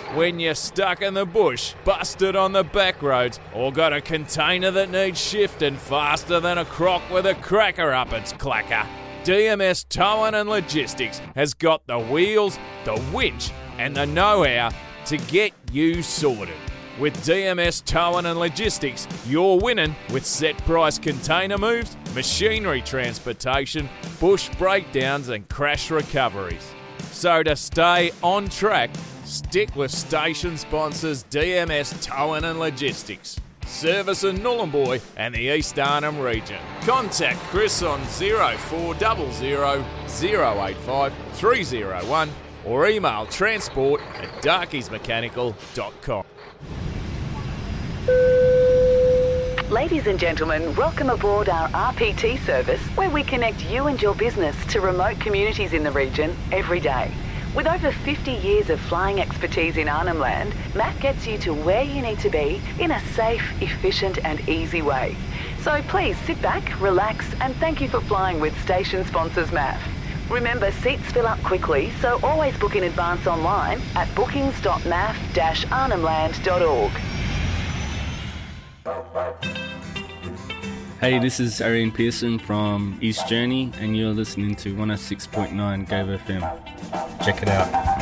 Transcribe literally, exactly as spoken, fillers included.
when you're stuck in the bush, busted on the back roads, or got a container that needs shifting faster than a croc with a cracker up its clacker, D M S Towing and Logistics has got the wheels, the winch, and the know-how to get you sorted. With D M S Towing and Logistics, you're winning with set price container moves, machinery transportation, bush breakdowns and crash recoveries. So to stay on track, stick with station sponsors D M S Towing and Logistics. Service in Nhulunbuy and the East Arnhem region. Contact Chris on zero four zero zero zero eight five three zero one or email transport at darkies mechanical dot com. Ladies and gentlemen, welcome aboard our R P T service, where we connect you and your business to remote communities in the region every day. With over fifty years of flying expertise in Arnhem Land, M A F gets you to where you need to be in a safe, efficient and easy way. So please sit back, relax and thank you for flying with station sponsors M A F. Remember, seats fill up quickly, so always book in advance online at bookings dot m a f dash arnhem land dot org. Hey, this is Arian Pearson from East Journey, and you're listening to one oh six point nine Gove F M. Check it out.